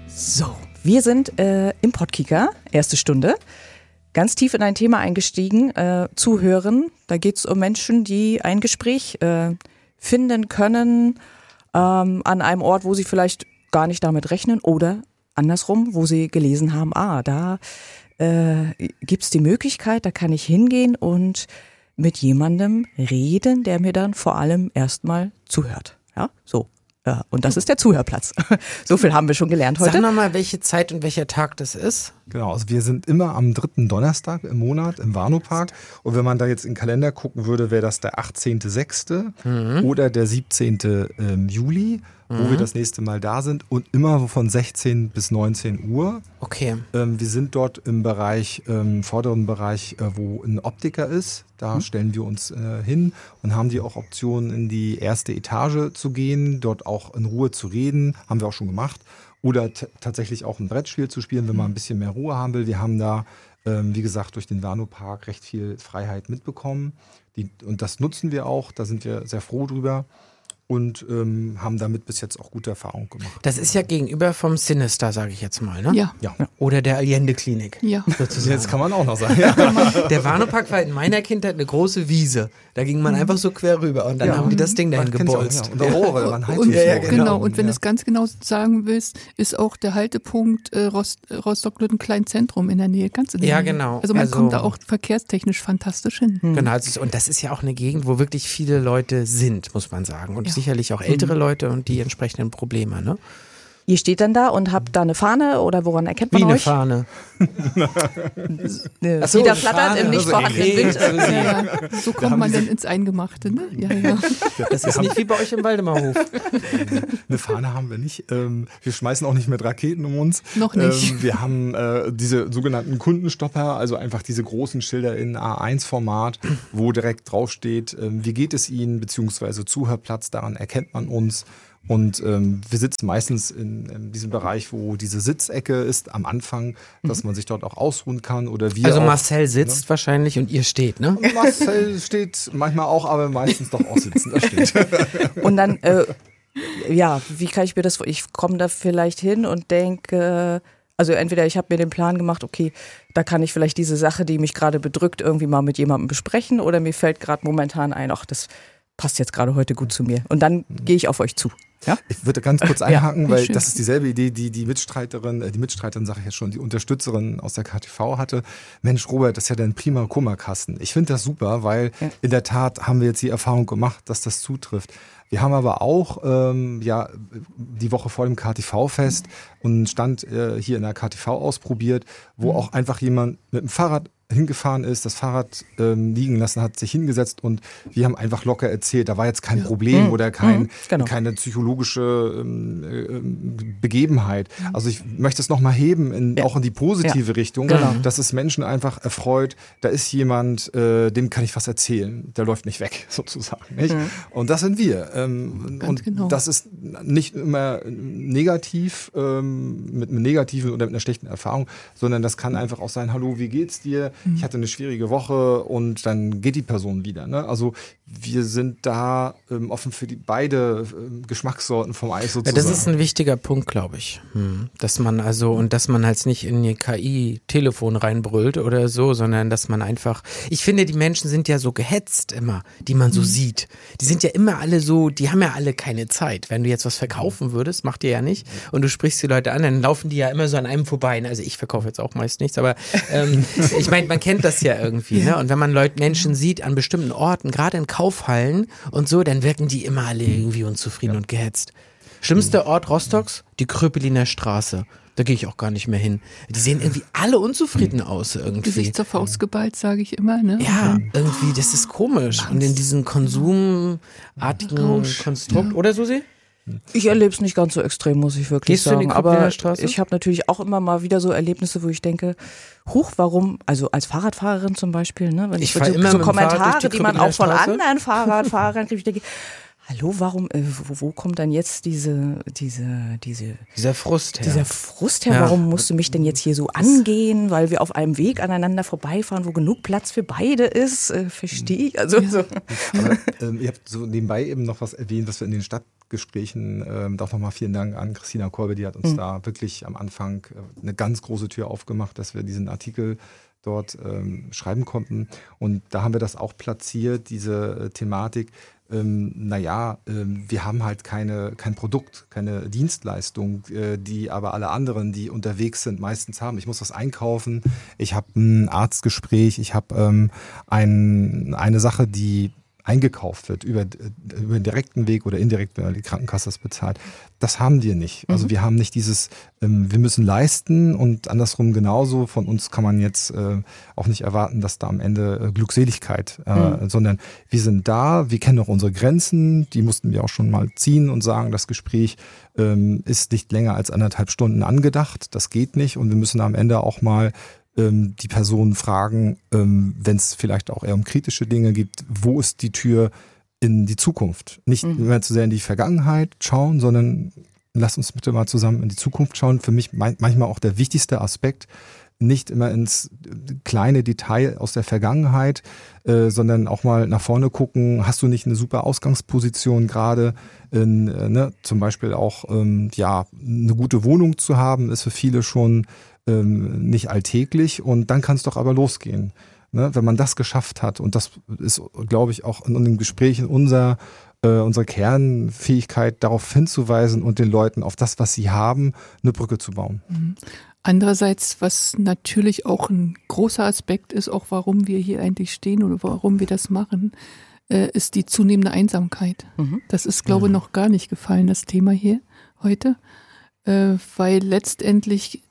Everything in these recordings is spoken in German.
So, wir sind im Podkicker, erste Stunde, ganz tief in ein Thema eingestiegen, zuhören. Da geht es um Menschen, die ein Gespräch finden können an einem Ort, wo sie vielleicht gar nicht damit rechnen oder andersrum, wo sie gelesen haben, da gibt es die Möglichkeit, da kann ich hingehen und mit jemandem reden, der mir dann vor allem erstmal zuhört. Ja, so. Ja, und das ist der Zuhörplatz. So viel haben wir schon gelernt heute. Sag nochmal, welche Zeit und welcher Tag das ist. Genau, also wir sind immer am 3. Donnerstag im Monat im Warnow-Park. Und wenn man da jetzt in den Kalender gucken würde, wäre das der 18.06. Oder der 17. Juli, wo wir das nächste Mal da sind. Und immer von 16 bis 19 Uhr. Okay. Wir sind dort im Bereich, vorderen Bereich, wo ein Optiker ist. Da stellen wir uns hin und haben die auch Optionen, in die erste Etage zu gehen, dort auch in Ruhe zu reden. Haben wir auch schon gemacht. Oder tatsächlich auch ein Brettspiel zu spielen, wenn man ein bisschen mehr Ruhe haben will. Wir haben da, wie gesagt, durch den Warnow-Park recht viel Freiheit mitbekommen. Und das nutzen wir auch, da sind wir sehr froh drüber. Und haben damit bis jetzt auch gute Erfahrungen gemacht. Das ist ja gegenüber vom Sinister, sage ich jetzt mal, ne? Ja. Oder der Allende-Klinik. Ja. Sozusagen. Jetzt kann man auch noch sagen. Ja. Der Warnow-Park war in meiner Kindheit eine große Wiese. Da ging man einfach so quer rüber und dann haben die das Ding dahin gebolzt. Und Rohre, man und, genau. Und wenn du es ganz genau sagen willst, ist auch der Haltepunkt Rostock-Lüttenklein Zentrum in der Nähe, ganz in der Nähe. Ja, genau. Also man kommt da auch verkehrstechnisch fantastisch hin. Genau, und das ist ja auch eine Gegend, wo wirklich viele Leute sind, muss man sagen. Und sicherlich auch ältere Leute und die entsprechenden Probleme, ne? Ihr steht dann da und habt da eine Fahne oder woran erkennt man Wie eine euch? Fahne. Die da flattert im nicht vorhandenen Wind. Ja, so kommt man dann ins Eingemachte, ne? Ja. Das ist nicht wie bei euch im Waldemarhof. Eine Fahne haben wir nicht. Wir schmeißen auch nicht mit Raketen um uns. Noch nicht. Wir haben diese sogenannten Kundenstopper, also einfach diese großen Schilder in A1-Format, wo direkt draufsteht, wie geht es Ihnen, beziehungsweise Zuhörplatz, daran erkennt man uns. Und wir sitzen meistens in diesem Bereich, wo diese Sitzecke ist am Anfang, dass man sich dort auch ausruhen kann. Oder wir also auch, Marcel sitzt wahrscheinlich und ihr steht, ne? Marcel steht manchmal auch, aber meistens doch auch sitzen. Das stimmt. Und dann, wie kann ich mir das, ich komme da vielleicht hin und denke, also entweder ich habe mir den Plan gemacht, okay, da kann ich vielleicht diese Sache, die mich gerade bedrückt, irgendwie mal mit jemandem besprechen, oder mir fällt gerade momentan ein, ach, das passt jetzt gerade heute gut zu mir. Und dann gehe ich auf euch zu. Ja? Ich würde ganz kurz einhaken, weil das ist dieselbe Idee, die Mitstreiterin, sage ich jetzt schon, die Unterstützerin aus der KTV hatte. Mensch, Robert, das ist ja dein prima Kummerkasten. Ich finde das super, weil in der Tat haben wir jetzt die Erfahrung gemacht, dass das zutrifft. Wir haben aber auch die Woche vor dem KTV-Fest einen Stand hier in der KTV ausprobiert, wo auch einfach jemand mit dem Fahrrad hingefahren ist, das Fahrrad liegen lassen hat, sich hingesetzt und wir haben einfach locker erzählt. Da war jetzt kein Problem oder keine psychologische Begebenheit. Also ich möchte es nochmal heben, auch in die positive Richtung, dass es Menschen einfach erfreut, da ist jemand, dem kann ich was erzählen, der läuft nicht weg, sozusagen. Nicht? Und das sind wir. Das ist nicht immer negativ, mit einem negativen oder mit einer schlechten Erfahrung, sondern das kann einfach auch sein, hallo, wie geht's dir? Ich hatte eine schwierige Woche und dann geht die Person wieder. Ne? Also wir sind da offen für beide Geschmackssorten vom Eis sozusagen. Ja, das ist ein wichtiger Punkt, glaube ich. Dass man halt nicht in ihr KI-Telefon reinbrüllt oder so, sondern dass man einfach, ich finde, die Menschen sind ja so gehetzt immer, die man so sieht. Die sind ja immer alle so, die haben ja alle keine Zeit. Wenn du jetzt was verkaufen würdest, macht ihr ja nicht, und du sprichst die Leute an, dann laufen die ja immer so an einem vorbei. Also ich verkaufe jetzt auch meist nichts, aber ich meine, man kennt das ja irgendwie. Ne? Und wenn man Menschen sieht an bestimmten Orten, gerade in Kaufhallen und so, dann wirken die immer alle irgendwie unzufrieden und gehetzt. Schlimmster Ort Rostocks? Die Kröpeliner Straße. Da gehe ich auch gar nicht mehr hin. Die sehen irgendwie alle unzufrieden aus irgendwie. Gesicht zur Faust geballt, sage ich immer. Ne? Ja, irgendwie, das ist komisch. Und in diesem konsumartigen Konstrukt. Oder Susi? Ich erlebe es nicht ganz so extrem, muss ich wirklich sagen. Gehst du in die Aber Kröpeliner Straße? ich habe natürlich auch immer mal wieder so Erlebnisse, wo ich denke, warum, also als Fahrradfahrerin zum Beispiel, ne, wenn ich so immer mit dem Fahrrad Kommentare, durch die die man auch von Kröpeliner Straße. anderen Fahrradfahrern kriegt, ich denke, hallo, warum, wo kommt dann jetzt dieser Frust her? Dieser Frust her, warum musst du mich denn jetzt hier so angehen, weil wir auf einem Weg aneinander vorbeifahren, wo genug Platz für beide ist, verstehe ich. Also, so. Aber ihr habt so nebenbei eben noch was erwähnt, was wir in den Stadtgesprächen, auch nochmal vielen Dank an Christina Kolbe, die hat uns da wirklich am Anfang eine ganz große Tür aufgemacht, dass wir diesen Artikel dort schreiben konnten. Und da haben wir das auch platziert, diese Thematik. Wir haben halt kein Produkt, keine Dienstleistung, die aber alle anderen, die unterwegs sind, meistens haben. Ich muss was einkaufen, ich habe ein Arztgespräch, ich habe eine Sache, die eingekauft wird über den direkten Weg oder indirekt, wenn die Krankenkasse das bezahlt. Das haben wir nicht. Also wir haben nicht dieses, wir müssen leisten und andersrum genauso. Von uns kann man jetzt auch nicht erwarten, dass da am Ende Glückseligkeit, sondern wir sind da, wir kennen auch unsere Grenzen, die mussten wir auch schon mal ziehen und sagen, das Gespräch ist nicht länger als 1,5 Stunden angedacht. Das geht nicht und wir müssen am Ende auch mal die Personen fragen, wenn es vielleicht auch eher um kritische Dinge geht, wo ist die Tür in die Zukunft? Nicht mehr zu sehr in die Vergangenheit schauen, sondern lass uns bitte mal zusammen in die Zukunft schauen. Für mich manchmal auch der wichtigste Aspekt, nicht immer ins kleine Detail aus der Vergangenheit, sondern auch mal nach vorne gucken, hast du nicht eine super Ausgangsposition gerade, zum Beispiel auch eine gute Wohnung zu haben, ist für viele schon nicht alltäglich und dann kann es doch aber losgehen. Ne? Wenn man das geschafft hat und das ist, glaube ich, auch in den Gesprächen unsere Kernfähigkeit, darauf hinzuweisen und den Leuten auf das, was sie haben, eine Brücke zu bauen. Andererseits, was natürlich auch ein großer Aspekt ist, auch warum wir hier eigentlich stehen oder warum wir das machen, ist die zunehmende Einsamkeit. Das ist, glaube ich, noch gar nicht gefallen, das Thema hier heute. Weil letztendlich,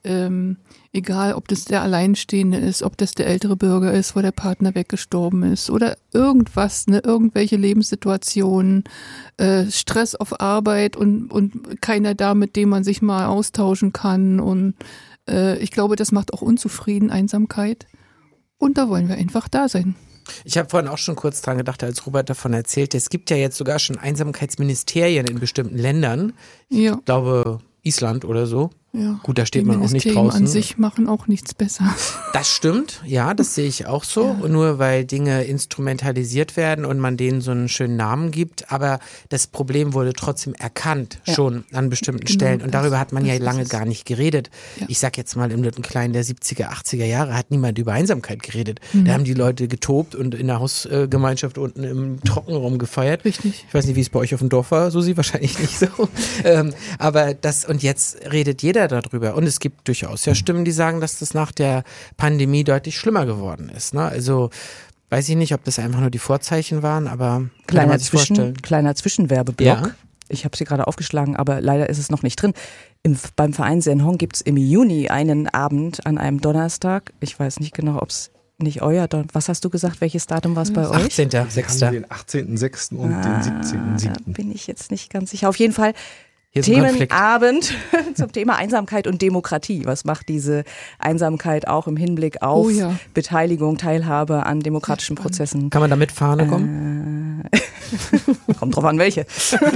egal ob das der Alleinstehende ist, ob das der ältere Bürger ist, wo der Partner weggestorben ist oder irgendwas, irgendwelche Lebenssituationen, Stress auf Arbeit und keiner da, mit dem man sich mal austauschen kann und ich glaube, das macht auch unzufrieden, Einsamkeit und da wollen wir einfach da sein. Ich habe vorhin auch schon kurz dran gedacht, als Robert davon erzählte, es gibt ja jetzt sogar schon Einsamkeitsministerien in bestimmten Ländern. Ich glaube Island oder so. Ja. Gut, da steht man auch nicht draußen. Die an sich machen auch nichts besser. Das stimmt, ja, das sehe ich auch so. Ja. Nur weil Dinge instrumentalisiert werden und man denen so einen schönen Namen gibt. Aber das Problem wurde trotzdem erkannt, schon an bestimmten Stellen. Und darüber hat man ja lange gar nicht geredet. Ja. Ich sag jetzt mal, im Kleinen der 70er, 80er Jahre hat niemand über Einsamkeit geredet. Da haben die Leute getobt und in der Hausgemeinschaft unten im Trockenraum gefeiert. Richtig. Ich weiß nicht, wie es bei euch auf dem Dorf war, Susi, wahrscheinlich nicht so. Aber und jetzt redet jeder darüber. Und es gibt durchaus Stimmen, die sagen, dass das nach der Pandemie deutlich schlimmer geworden ist. Ne? Also weiß ich nicht, ob das einfach nur die Vorzeichen waren, aber kleiner Zwischenwerbeblock. Ja. Ich habe sie gerade aufgeschlagen, aber leider ist es noch nicht drin. Beim Verein Senhong gibt es im Juni einen Abend an einem Donnerstag. Ich weiß nicht genau, ob es nicht was hast du gesagt, welches Datum war es bei euch? 18.06. Den 18.06. und den 17.07. Da bin ich jetzt nicht ganz sicher. Auf jeden Fall Themenabend zum Thema Einsamkeit und Demokratie. Was macht diese Einsamkeit auch im Hinblick auf Beteiligung, Teilhabe an demokratischen Prozessen? Kann man da mit Fahne kommen? Kommt drauf an, welche.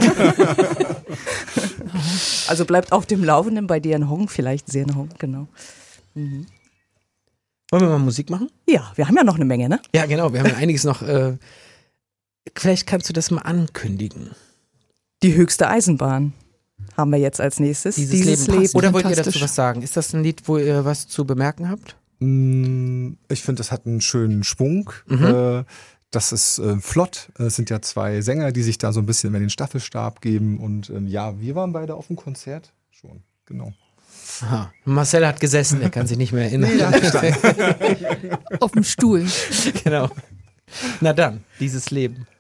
Also bleibt auf dem Laufenden bei Senhong, vielleicht Senhong, genau. Wollen wir mal Musik machen? Ja, wir haben ja noch eine Menge, ne? Ja, genau, wir haben ja einiges noch. Vielleicht kannst du das mal ankündigen. Die höchste Eisenbahn haben wir jetzt als nächstes. Dieses Leben. Oder wollt ihr dazu was sagen? Ist das ein Lied, wo ihr was zu bemerken habt? Ich finde, das hat einen schönen Schwung. Das ist flott. Es sind ja 2 Sänger, die sich da so ein bisschen über den Staffelstab geben. Und wir waren beide auf dem Konzert schon. Genau. Aha. Marcel hat gesessen, er kann sich nicht mehr erinnern. Auf dem Stuhl. Genau. Na dann, dieses Leben.